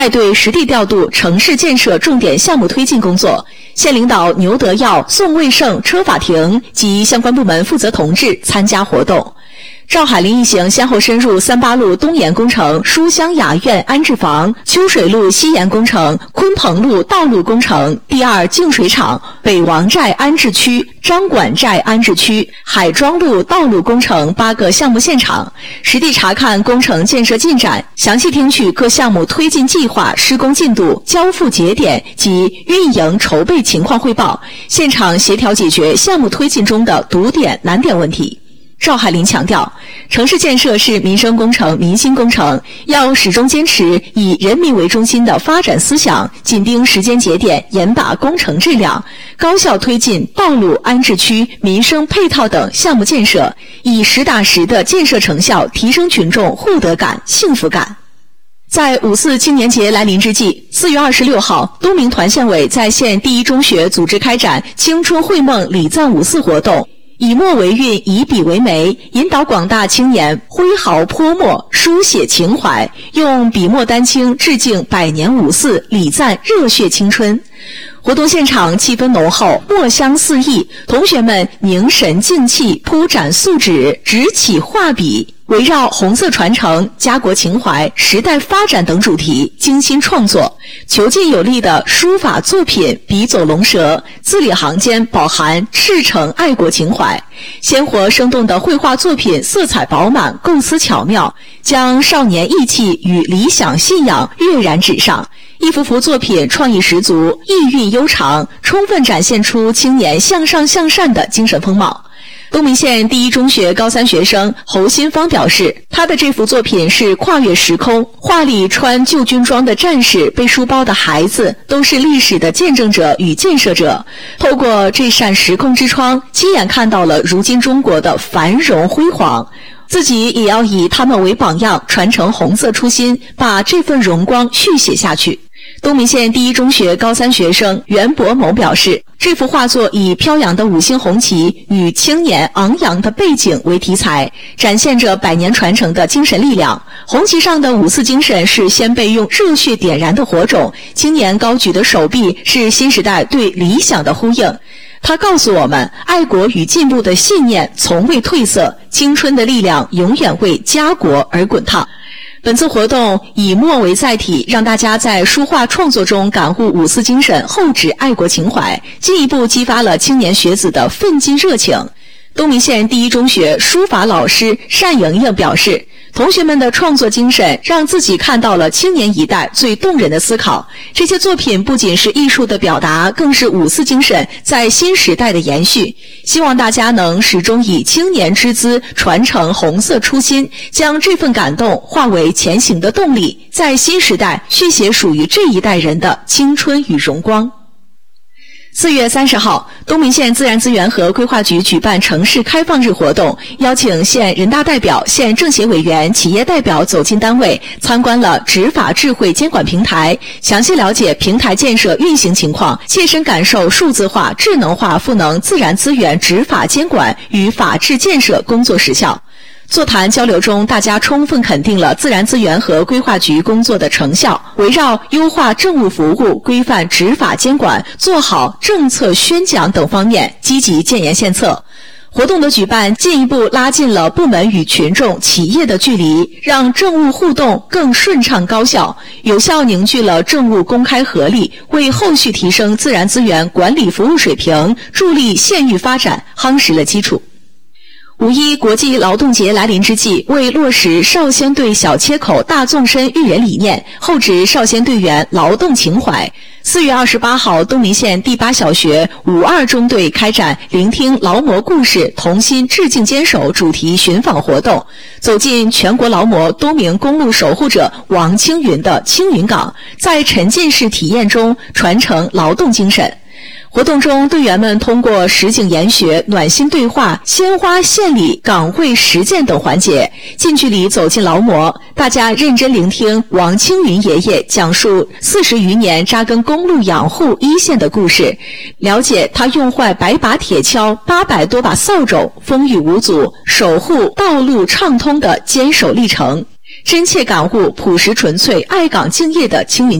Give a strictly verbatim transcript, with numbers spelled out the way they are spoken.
对实地调度城市建设重点项目推进工作，县领导牛德耀、宋卫胜、车法庭及相关部门负责同志参加活动。赵海林一行先后深入三八路东延工程、书香雅苑安置房、秋水路西延工程、鲲鹏路道路工程、第二净水厂、北王寨安置区、张管寨安置区、海庄路道路工程八个项目现场，实地查看工程建设进展，详细听取各项目推进计划、施工进度、交付节点及运营筹备情况汇报，现场协调解决项目推进中的堵点难点问题。赵海林强调，城市建设是民生工程、民心工程，要始终坚持以人民为中心的发展思想，紧盯时间节点，严把工程质量，高效推进道路、安置区、民生配套等项目建设，以实打实的建设成效提升群众获得感、幸福感。在五四青年节来临之际，四月二十六号，东明团县委在县第一中学组织开展青春绘梦礼赞五四活动，以墨为韵，以笔为媒，引导广大青年挥毫泼墨，书写情怀，用笔墨丹青致敬百年五四，礼赞热血青春。活动现场气氛浓厚，墨香四溢，同学们凝神静气，铺展素纸，执起画笔，围绕红色传承、家国情怀、时代发展等主题精心创作，遒劲有力的书法作品笔走龙蛇，字里行间饱含赤诚爱国情怀。鲜活生动的绘画作品色彩饱满，构思巧妙，将少年意气与理想信仰跃然纸上。一幅幅作品创意十足，意蕴悠长，充分展现出青年向上向善的精神风貌。东明县第一中学高三学生侯新芳表示，他的这幅作品是跨越时空，画里穿旧军装的战士、背书包的孩子，都是历史的见证者与建设者。透过这扇时空之窗，亲眼看到了如今中国的繁荣辉煌。自己也要以他们为榜样，传承红色初心，把这份荣光续写下去。东明县第一中学高三学生袁博某表示，这幅画作以飘扬的五星红旗与青年昂扬的背景为题材，展现着百年传承的精神力量。红旗上的五四精神是先辈用热血点燃的火种，青年高举的手臂是新时代对理想的呼应。他告诉我们，爱国与进步的信念从未褪色，青春的力量永远为家国而滚烫。本次活动以墨为载体，让大家在书画创作中感悟五四精神，厚植爱国情怀，进一步激发了青年学子的奋进热情。东明县第一中学书法老师单莹莹表示，同学们的创作精神让自己看到了青年一代最动人的思考。这些作品不仅是艺术的表达，更是五四精神在新时代的延续。希望大家能始终以青年之姿传承红色初心，将这份感动化为前行的动力，在新时代续写属于这一代人的青春与荣光。四月三十号，东明县自然资源和规划局举办城市开放日活动，邀请县人大代表、县政协委员、企业代表走进单位，参观了执法智慧监管平台，详细了解平台建设运行情况，切身感受数字化、智能化赋能自然资源执法监管与法治建设工作实效。座谈交流中，大家充分肯定了自然资源和规划局工作的成效，围绕优化政务服务、规范执法监管、做好政策宣讲等方面积极建言献策。活动的举办进一步拉近了部门与群众、企业的距离，让政务互动更顺畅高效，有效凝聚了政务公开合力，为后续提升自然资源管理服务水平、助力县域发展夯实了基础。五一国际劳动节来临之际，为落实少先队小切口大纵深育人理念，厚植少先队员劳动情怀，四月二十八号，东明县第八小学五二中队开展聆听劳模故事，同心致敬坚守主题寻访活动，走进全国劳模多名公路守护者王青云的青云岗，在沉浸式体验中传承劳动精神。活动中，队员们通过实景研学、暖心对话、鲜花献礼、岗位实践等环节，近距离走进劳模，大家认真聆听王青云爷爷讲述四十余年扎根公路养护一线的故事，了解他用坏百把铁锹、八百多把扫帚，风雨无阻守护道路畅通的坚守历程。 真切感悟朴实纯粹、爱岗敬业的青云